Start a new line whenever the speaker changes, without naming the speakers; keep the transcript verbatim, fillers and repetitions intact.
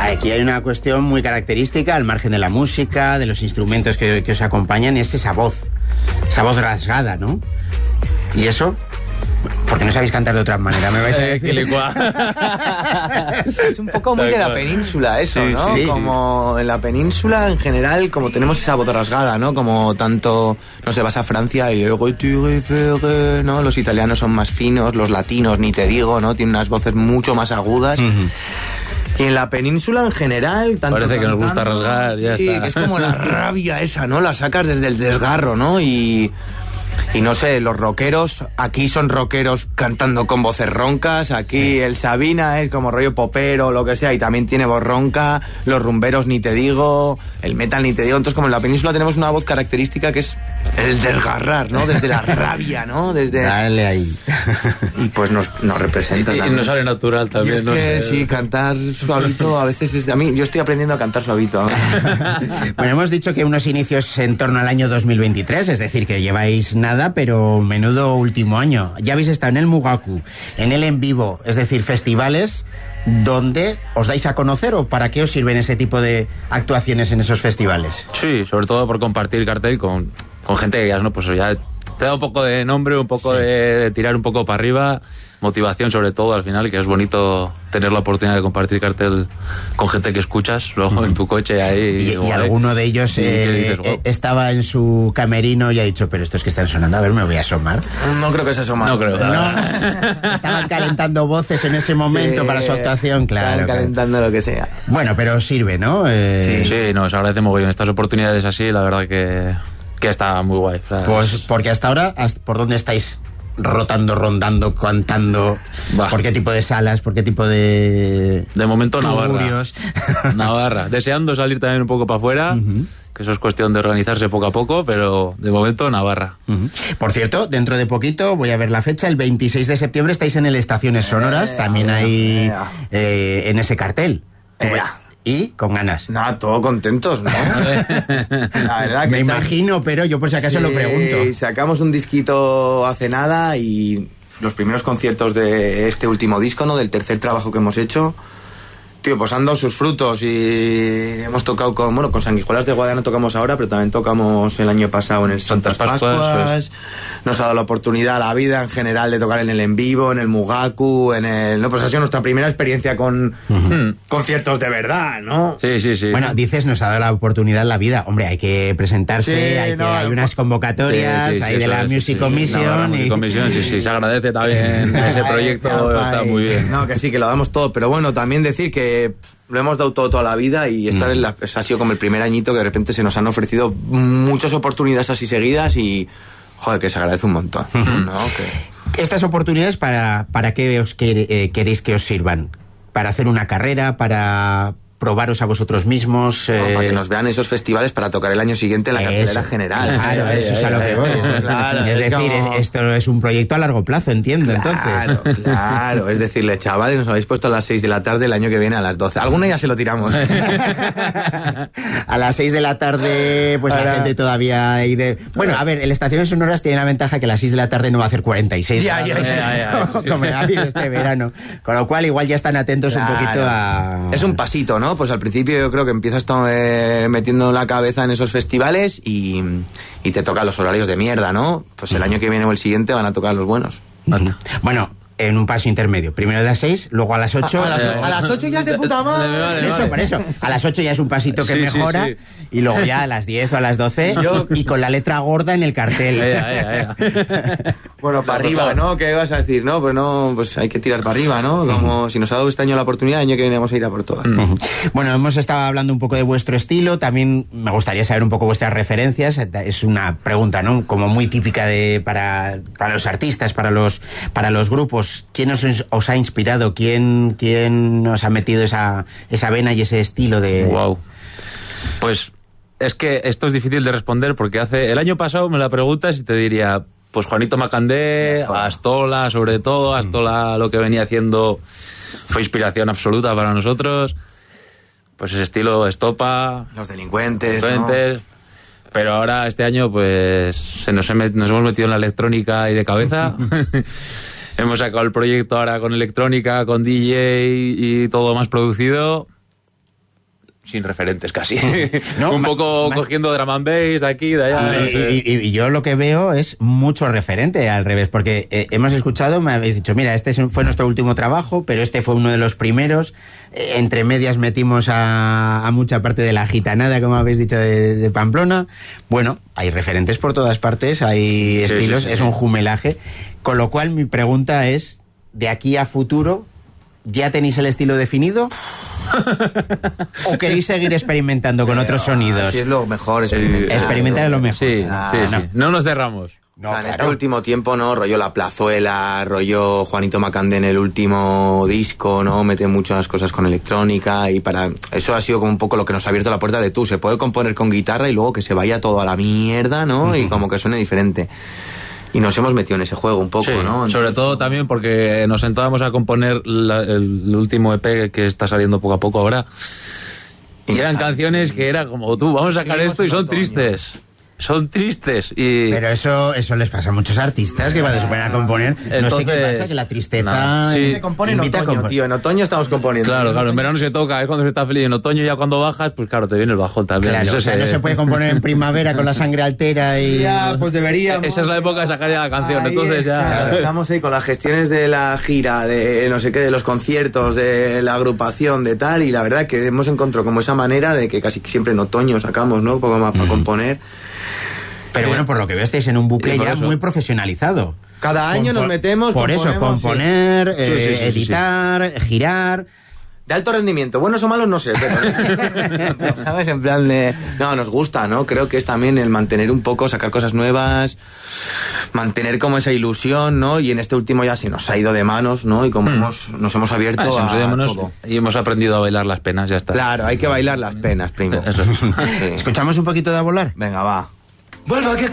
Aquí hay una cuestión muy característica, al margen de la música, de los instrumentos que, que os acompañan, es esa voz, esa voz rasgada, ¿no? ¿Y eso? Porque no sabéis cantar de otra manera, me vais a decir.
Es un poco muy de la península eso, sí, ¿no?
Sí.
Como en la península en general, como tenemos esa voz rasgada, ¿no? Como tanto, no sé, vas a Francia y ¿no? Los italianos son más finos, los latinos, ni te digo, ¿no? Tienen unas voces mucho más agudas. Uh-huh. Y en la península en general... Tanto
parece que
cantando,
nos gusta rasgar, ya
sí,
está.
Es como la rabia esa, ¿no? La sacas desde el desgarro, ¿no? Y... Y no sé, los rockeros, aquí son rockeros cantando con voces roncas, aquí sí. El Sabina es como rollo popero, lo que sea, y también tiene voz ronca, los rumberos ni te digo, el metal ni te digo, entonces como en la península tenemos una voz característica que es el desgarrar, ¿no? Desde la rabia, ¿no? Desde...
Dale ahí.
Y pues nos, nos representa.
Y, y nos sale natural también,
es
no
que,
sé.
Sí, cantar suavito a veces es de a mí, yo estoy aprendiendo a cantar suavito.
Bueno, hemos dicho que unos inicios en torno al año dos mil veintitrés, es decir, que lleváis nada, pero menudo último año. Ya habéis estado en el Mugaku, en el En Vivo, es decir, festivales donde os dais a conocer, o para qué os sirven ese tipo de actuaciones en esos festivales.
Sí, sobre todo por compartir cartel con, con gente que ya, ¿no? Pues ya te da un poco de nombre, un poco sí. de, de tirar un poco para arriba, motivación sobre todo al final, que es bonito tener la oportunidad de compartir cartel con gente que escuchas luego en tu coche ahí.
Y, y alguno de ellos eh, dices, wow. estaba en su camerino y ha dicho, pero estos que están sonando, a ver, me voy a asomar.
No creo que se asomaran.
No creo.
No, estaban calentando voces en ese momento sí, para su actuación, claro.
Estaban calentando
claro.
lo que sea.
Bueno, pero sirve, ¿no? Eh...
Sí, sí, nos agradece mogollón estas oportunidades así, la verdad que, que está muy guay. O sea,
pues porque hasta ahora, ¿por dónde estáis rotando, rondando, cantando? Bah. ¿Por qué tipo de salas? ¿Por qué tipo de...?
De momento Navarra. Navarra. Deseando salir también un poco para afuera, uh-huh. que eso es cuestión de organizarse poco a poco, pero de momento Navarra.
Uh-huh. Por cierto, dentro de poquito, voy a ver la fecha, el veintiséis de septiembre estáis en el Estaciones Sonoras, eh, también hay eh, eh, en ese cartel. Eh. Y con ganas.
No, todo contentos, ¿no? La verdad que
me está... imagino, pero yo por si acaso sí, lo pregunto.
Sacamos un disquito hace nada y los primeros conciertos de este último disco, ¿no? Del tercer trabajo que hemos hecho. Tío, pues han dado sus frutos y hemos tocado con, bueno, con Sanguijuelas de Guadalajara tocamos ahora, pero también tocamos el año pasado en el Santas Pascuas. Pascuas. Nos ha dado la oportunidad, la vida en general, de tocar en el En Vivo, en el Mugaku, en el... No, pues ha sido nuestra primera experiencia con uh-huh. conciertos de verdad, ¿no?
Sí, sí, sí.
Bueno, dices, nos ha dado la oportunidad la vida. Hombre, hay que presentarse, sí, hay,
no,
que, hay unas convocatorias, sí, sí, hay sí, de la Music sí, Commission.
No, la Music
y...
Commission, sí, sí, se agradece también ese proyecto, está muy bien.
No, que sí, que lo damos todo, pero bueno, también decir que lo hemos dado todo toda la vida y esta mm. vez la, ha sido como el primer añito que de repente se nos han ofrecido muchas oportunidades así seguidas y joder, que se agradece un montón, ¿no? Que...
Estas oportunidades, ¿para, para qué os quer, eh, queréis que os sirvan? ¿Para hacer una carrera? ¿Para probaros a vosotros mismos? Eh...
No, para que nos vean esos festivales para tocar el año siguiente en la cartelera general.
Claro, ay, eso ay, es a lo que voy. Claro, es, es decir, como... esto es un proyecto a largo plazo, entiendo,
claro,
entonces.
Claro, es decirle, chavales, nos habéis puesto a las seis de la tarde el año que viene a las doce. Alguna ya se lo tiramos.
A las seis de la tarde, pues Ahora... la gente todavía... Hay de... Bueno, a ver, el Estaciones Sonoras tiene la ventaja que a las seis de la tarde no va a hacer cuarenta y seis.
Ya, ya, ya, ya, ya.
Como ha habido este verano. Con lo cual, igual ya están atentos claro. un poquito a...
Es un pasito, ¿no? Pues al principio yo creo que empiezas eh, metiendo la cabeza en esos festivales y, y te tocan los horarios de mierda, ¿no? Pues el año que viene o el siguiente van a tocar los buenos.
Uh-huh. Bueno, en un paso intermedio. Primero a las seis, luego a las ocho.
A, a, las, a las ocho ya es de puta madre.
Eso, por eso. A las ocho ya es un pasito que sí, mejora. Sí, sí. Y luego ya a las diez o a las doce Yo... y con la letra gorda en el cartel.
Ya, ya, ya. Bueno, para arriba, ¿no? ¿Qué vas a decir? No, pues no, pues hay que tirar para arriba, ¿no? Como uh-huh. si nos ha dado este año la oportunidad, el año que viene vamos a ir a por todas.
Uh-huh. Bueno, hemos estado hablando un poco de vuestro estilo. También me gustaría saber un poco vuestras referencias. Es una pregunta, ¿no? Como muy típica de para, para los artistas, para los, para los grupos. ¿Quién os os ha inspirado? ¿Quién, quién os ha metido esa, esa vena y ese estilo de...?
Wow. Pues es que esto es difícil de responder porque hace... El año pasado me la preguntas y te diría, pues Juanito Macandé, Astola, Astola sobre todo, Astola lo que venía haciendo fue inspiración absoluta para nosotros. Pues ese estilo Estopa...
Los delincuentes,
delincuentes ¿no? Pero ahora este año pues se nos, he, nos hemos metido en la electrónica y de cabeza... Hemos sacado el proyecto ahora con electrónica, con D J y todo más producido. sin referentes casi.
No,
un
ma-
poco
más-
cogiendo drum and bass de aquí, de allá.
Y,
no sé.
y- y- y yo lo que veo es mucho referente al revés, porque eh, hemos escuchado, me habéis dicho, mira, este es- fue nuestro último trabajo, pero este fue uno de los primeros. Eh, entre medias metimos a, a mucha parte de la gitanada, como habéis dicho, de, de Pamplona. Bueno, hay referentes por todas partes, hay
Sí,
estilos,
sí, sí,
es
sí.
un jumelaje. Con lo cual, mi pregunta es, de aquí a futuro, ¿ya tenéis el estilo definido? ¿O queréis seguir experimentando con otros sonidos?
Así es lo mejor, experimentar.
Experimentar es lo mejor.
Sí,
Ah,
sí,
no.
sí. No nos derramos.
No,
O sea, en
claro.
este último tiempo, ¿no? Rollo La Plazuela, rollo Juanito Macandé en el último disco, ¿no? Mete muchas cosas con electrónica y para... Eso ha sido como un poco lo que nos ha abierto la puerta de tú. Se puede componer con guitarra y luego que se vaya todo a la mierda, ¿no? Y como que suene diferente. Y nos hemos metido en ese juego un poco,
Sí,
¿no? Entonces,
sobre todo también porque nos sentábamos a componer la- el, el último E P que está saliendo poco a poco ahora. Y eran canciones que era como tú, vamos a sacar
Vivimos
esto y
en
son
otoño.
tristes. Son tristes. Y
Pero eso, eso les pasa a muchos artistas que cuando se ponen a componer, no sé qué
Entonces,
pasa, que la tristeza
nada, sí.
se compone en
invita a
otoño,
compon-
tío. En otoño estamos componiendo.
claro, claro, en verano se toca, es cuando se está feliz. En otoño ya cuando bajas, pues claro, te viene el bajón también.
Claro,
Eso
o sea,
se-
no se puede componer en primavera con la sangre altera y...
Ya, pues deberíamos.
Esa es la época de sacar ya la canción,
Ahí
entonces ya...
está, estamos ahí con las gestiones de la gira, de no sé qué, de los conciertos, de la agrupación, de tal, y la verdad que hemos encontrado como esa manera de que casi siempre en otoño sacamos, ¿no? Un poco más para componer.
Pero bueno, por lo que veo estáis en un bucle
Sí, por
ya
eso.
muy profesionalizado.
Cada año nos
Compo-
metemos,
Por eso,
componemos,
componer,
sí. Sí,
eh,
sí, sí, sí, sí.
editar, girar...
De alto rendimiento, buenos o malos no sé, pero ¿sabes? En plan de... No, nos gusta, ¿no? Creo que es también el mantener un poco, sacar cosas nuevas, mantener como esa ilusión, ¿no? Y en este último ya se nos ha ido de manos, ¿no? Y como hemos, nos hemos abierto
Ah, se nos
a
dio manos
todo.
y hemos aprendido a bailar las penas, ya está.
Claro, hay que bailar las penas, primo.
Eso.
Sí.
¿Escuchamos un poquito de A Volar?
Venga, va.
Vuelvo a que